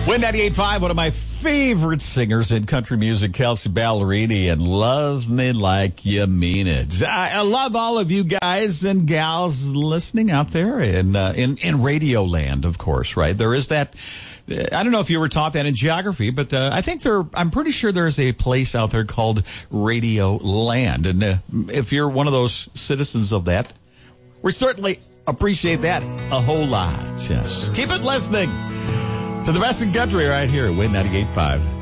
Win 98.5, one of my favorite singers in country music, Kelsea Ballerini, and Love Me Like You Mean It. I love all of you guys and gals listening out there in Radio Land, of course, right? There is that, I don't know if you were taught that in geography, but I'm pretty sure there's a place out there called Radio Land. And if you're one of those citizens of that, we certainly appreciate that a whole lot. Yes. Keep it listening to the best in country right here at Win 98.5.